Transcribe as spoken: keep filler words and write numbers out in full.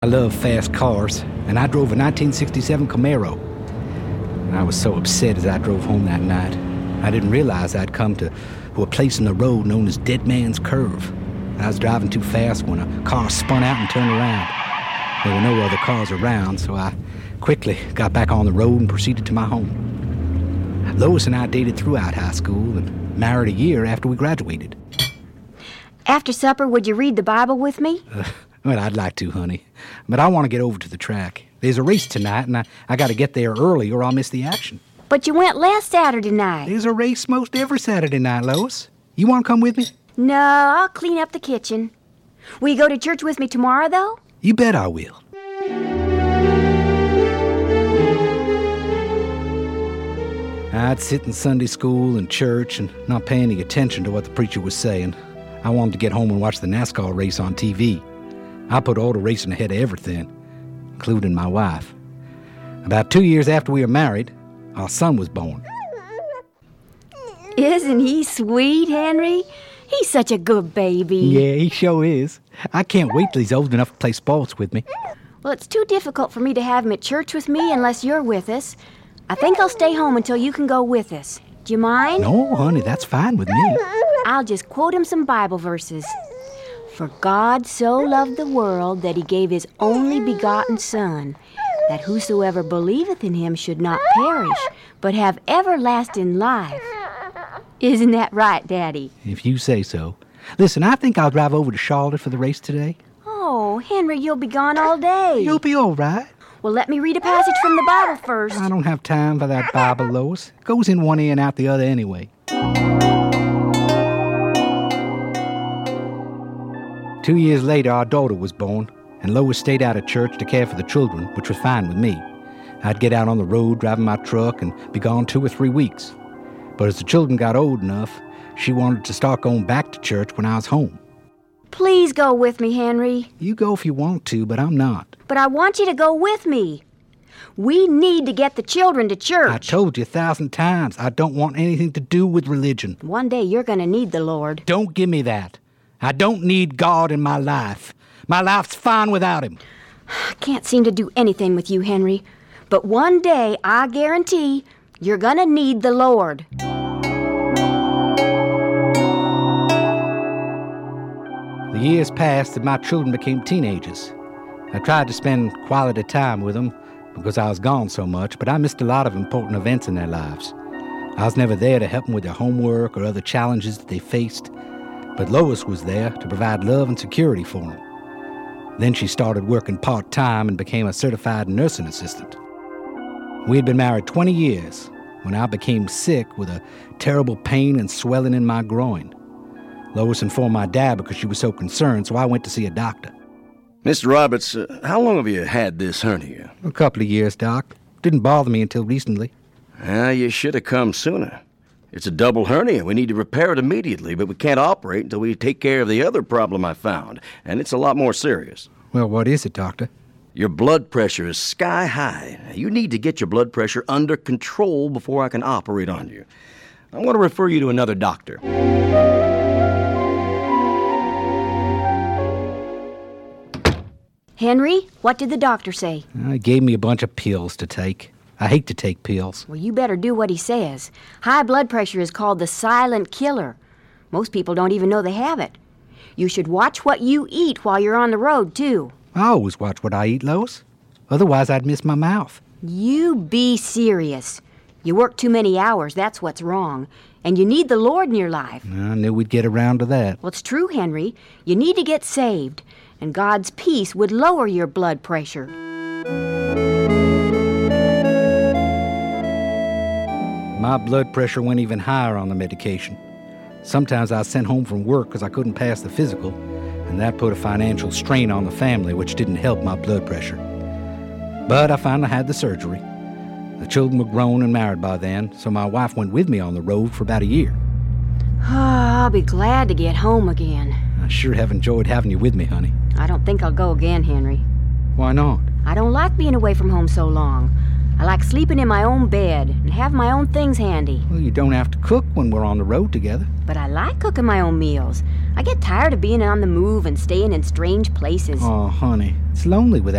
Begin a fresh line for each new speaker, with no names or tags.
I love fast cars, and I drove a nineteen sixty-seven Camaro. And I was so upset as I drove home that night. I didn't realize I'd come to, to a place in the road known as Dead Man's Curve. I was driving too fast when a car spun out and turned around. There were no other cars around, so I quickly got back on the road and proceeded to my home. Lois and I dated throughout high school and married a year after we graduated.
After supper, would you read the Bible with me?
Uh, well, I'd like to, honey. But I want to get over to the track. There's a race tonight, and I, I got to get there early or I'll miss the action.
But you went last Saturday night.
There's a race most every Saturday night, Lois. You want to come with me?
No, I'll clean up the kitchen. Will you go to church with me tomorrow, though?
You bet I will. I'd sit in Sunday school and church and not pay any attention to what the preacher was saying. I wanted to get home and watch the NASCAR race on T V. I put auto racing ahead of everything, including my wife. About two years after we were married, our son was born.
Isn't he sweet, Henry? He's such a good baby.
Yeah, he sure is. I can't wait till he's old enough to play sports with me.
Well, it's too difficult for me to have him at church with me unless you're with us. I think I'll stay home until you can go with us. Do you mind?
No, honey, that's fine with me.
I'll just quote him some Bible verses. For God so loved the world that he gave his only begotten Son, that whosoever believeth in him should not perish, but have everlasting life. Isn't that right, Daddy?
If you say so. Listen, I think I'll drive over to Charlotte for the race today.
Oh, Henry, you'll be gone all day.
You'll be all right.
Well, let me read a passage from the Bible first.
I don't have time for that Bible, Lois. It goes in one ear and out the other anyway. Two years later, our daughter was born, and Lois stayed out of church to care for the children, which was fine with me. I'd get out on the road driving my truck and be gone two or three weeks. But as the children got old enough, she wanted to start going back to church when I was home.
Please go with me, Henry.
You go if you want to, but I'm not.
But I want you to go with me. We need to get the children to church.
I told you a thousand times, I don't want anything to do with religion.
One day you're going to need the Lord.
Don't give me that. I don't need God in my life. My life's fine without him.
I can't seem to do anything with you, Henry. But one day, I guarantee, you're going to need the Lord.
The years passed and my children became teenagers. I tried to spend quality time with them because I was gone so much, but I missed a lot of important events in their lives. I was never there to help them with their homework or other challenges that they faced, but Lois was there to provide love and security for them. Then she started working part-time and became a certified nursing assistant. We had been married twenty years when I became sick with a terrible pain and swelling in my groin. Lois informed my dad because she was so concerned, so I went to see a doctor.
Mister Roberts, uh, how long have you had this hernia?
A couple of years, Doc. Didn't bother me until recently.
Ah, you should have come sooner. It's a double hernia. We need to repair it immediately, but we can't operate until we take care of the other problem I found, and it's a lot more serious.
Well, what is it, Doctor?
Your blood pressure is sky high. You need to get your blood pressure under control before I can operate on you. I'm going to refer you to another doctor.
Henry, what did the doctor say?
Uh, he gave me a bunch of pills to take. I hate to take pills.
Well, you better do what he says. High blood pressure is called the silent killer. Most people don't even know they have it. You should watch what you eat while you're on the road, too.
I always watch what I eat, Lois. Otherwise, I'd miss my mouth.
You be serious. You work too many hours, that's what's wrong. And you need the Lord in your life.
I knew we'd get around to that.
Well, it's true, Henry. You need to get saved, and God's peace would lower your blood pressure.
My blood pressure went even higher on the medication. Sometimes I was sent home from work because I couldn't pass the physical, and that put a financial strain on the family, which didn't help my blood pressure. But I finally had the surgery. The children were grown and married by then, so my wife went with me on the road for about a year.
Oh, I'll be glad to get home again.
I sure have enjoyed having you with me, honey.
I don't think I'll go again, Henry.
Why not?
I don't like being away from home so long. I like sleeping in my own bed and have my own things handy.
Well, you don't have to cook when we're on the road together.
But I like cooking my own meals. I get tired of being on the move and staying in strange places.
Oh, honey, it's lonely without